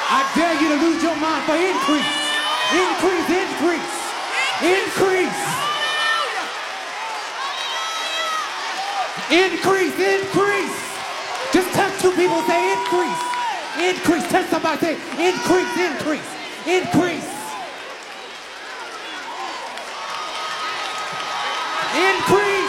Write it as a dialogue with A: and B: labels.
A: I dare you to lose your mind for increase. Increase, increase, increase. Increase, increase. Just touch two people, say increase. Increase, touch somebody, say increase, increase, increase. Increase.